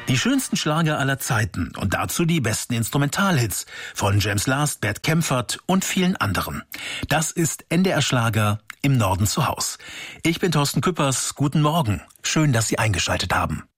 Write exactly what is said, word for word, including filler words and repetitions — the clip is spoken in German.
Die schönsten Schlager aller Zeiten und dazu die besten Instrumentalhits von James Last, Bert Kaempfert und vielen anderen. Das ist N D R Schlager im Norden zu Haus. Ich bin Thorsten Küppers. Guten Morgen. Schön, dass Sie eingeschaltet haben.